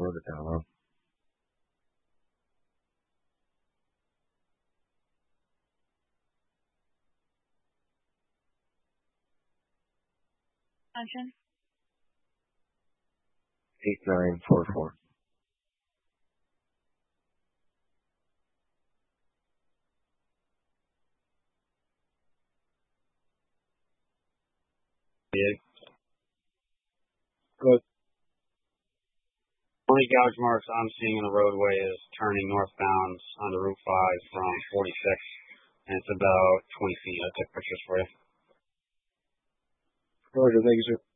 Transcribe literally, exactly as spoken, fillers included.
wrote it down. Huh? Attention. Eight nine four four. Yeah. Good. Only gouge marks I'm seeing in the roadway is turning northbound onto Route five from forty-six, and it's about twenty feet. I took pictures for you. Roger, thank you, sir.